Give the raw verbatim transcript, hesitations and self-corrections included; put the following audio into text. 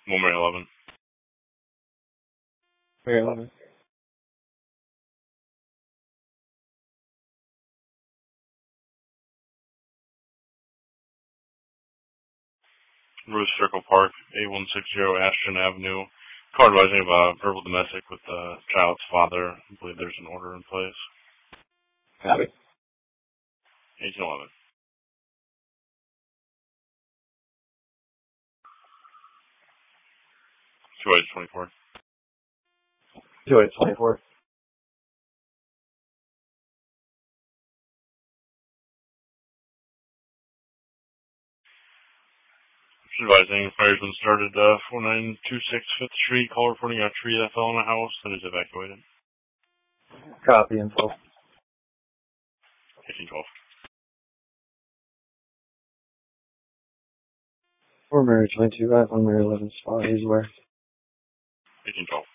one Mary eleven. Mary eleven. Ruth Circle Park, eight one six zero Ashton Avenue. Call advising of a verbal domestic with the child's father. I believe there's an order in place. Copy. eighteen eleven. two eight twenty-four. two eight twenty-four. Advising fire's been started uh, four nine two six Fifth Street. Call reporting a tree that fell in a house that is evacuated. Copy info. eighteen twelve. four Mary twenty-two, I have one Mary eleven spot, he's aware. eighteen twelve.